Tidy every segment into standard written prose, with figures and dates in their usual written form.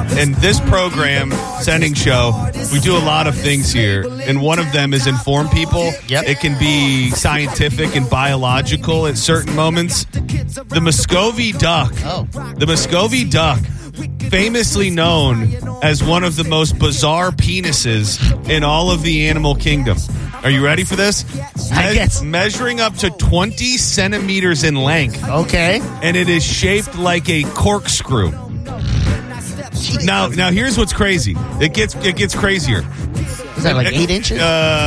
And this program, Sending Show, we do a lot of things here. And one of them is inform people. Yep. It can be scientific and biological at certain moments. The Muscovy duck. The Muscovy duck, famously known as one of the most bizarre penises in all of the animal kingdom. Are you ready for this? I guess. Measuring up to 20 centimeters in length. Okay. And it is shaped like a corkscrew. Now here's what's crazy. It gets crazier. Is that like 8 inches?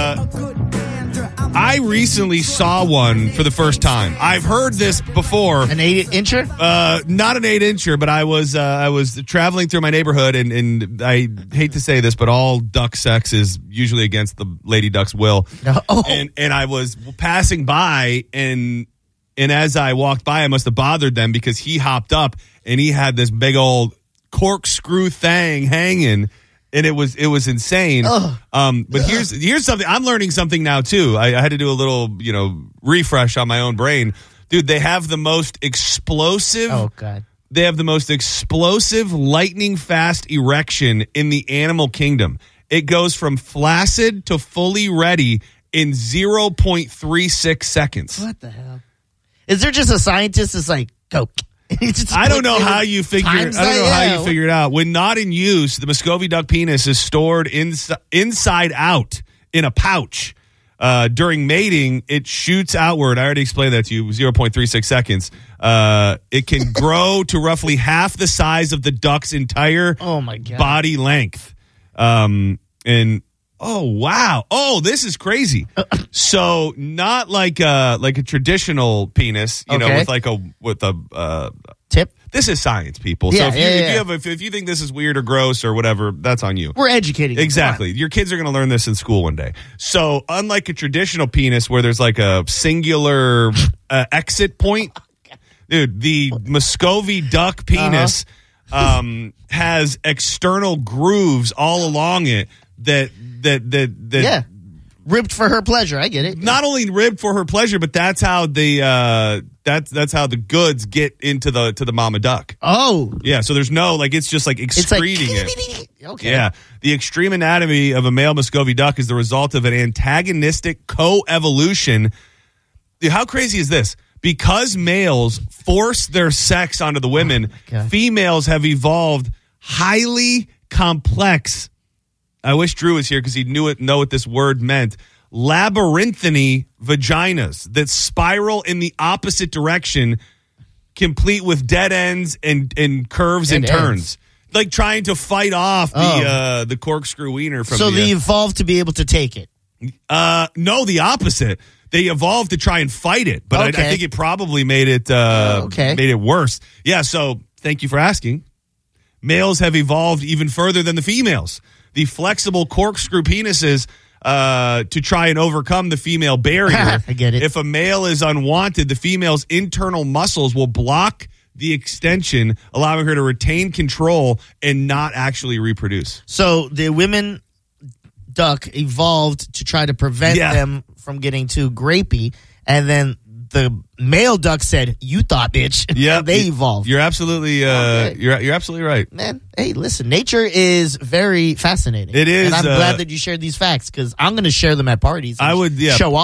I recently saw one for the first time. I've heard this before. An 8-incher? Not an 8-incher, but I was traveling through my neighborhood, and I hate to say this, but all duck sex is usually against the lady duck's will. No. Oh. And I was passing by, and as I walked by, I must have bothered them because he hopped up and he had this big old corkscrew thing hanging. And it was insane. But here's something. I'm learning something now too. I had to do a little, refresh on my own brain. Dude, they have the most explosive. Oh God. They have the most explosive, lightning fast erection in the animal kingdom. It goes from flaccid to fully ready in 0.36 seconds. What the hell? Is there just a scientist that's like, go? I don't know how you figure. I don't know how you figure it out. When not in use, the Muscovy duck penis is stored inside out in a pouch. During mating, it shoots outward. I already explained that to you. 0.36 seconds. It can grow to roughly half the size of the duck's entire body length. And oh wow! Oh, this is crazy. So not like a traditional penis, with a tip. This is science, people. Yeah, so if you think this is weird or gross or whatever, that's on you. We're educating. Exactly. Your kids are going to learn this in school one day. So unlike a traditional penis where there's like a singular exit point, dude, the Muscovy duck penis has external grooves all along it that ribbed for her pleasure. I get it. Not only ribbed for her pleasure, but that's how the that's how the goods get into the mama duck. Oh, yeah. So there's no it's just like excreting it. Okay. Yeah. The extreme anatomy of a male Muscovy duck is the result of an antagonistic co-evolution. Dude, how crazy is this? Because males force their sex onto the women, females have evolved highly complex. I wish Drew was here because he'd know what this word meant. Labyrinthine vaginas that spiral in the opposite direction, complete with dead ends and curves and turns. Like trying to fight off the corkscrew wiener from they evolved to be able to take it. No, the opposite. They evolved to try and fight it, but I think it probably made it worse. Yeah, so thank you for asking. Males have evolved even further than the females. The flexible corkscrew penises to try and overcome the female barrier. I get it. If a male is unwanted, the female's internal muscles will block the extension, allowing her to retain control and not actually reproduce. So the women duck evolved to try to prevent them from getting too grapey, and then the male duck said, "You thought, bitch." Yeah, they evolved. You're absolutely you're absolutely right, man. Hey, listen, nature is very fascinating. It is, and I'm glad that you shared these facts because I'm going to share them at parties. I would show off.